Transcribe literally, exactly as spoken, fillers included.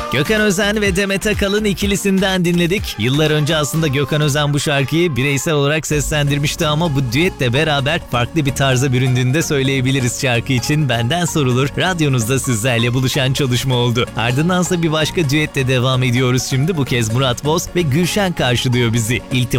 Gökhan Özen ve Demet Akalın ikilisinden dinledik. Yıllar önce aslında Gökhan Özen bu şarkıyı bireysel olarak seslendirmişti ama bu düetle beraber farklı bir tarza büründüğünde söyleyebiliriz şarkı için. Benden sorulur. Radyonuzda sizlerle buluşan çalışma oldu. Ardındansa bir başka düetle devam ediyoruz şimdi. Bu kez Murat Boz ve Gülşen karşılıyor bizi. İltimas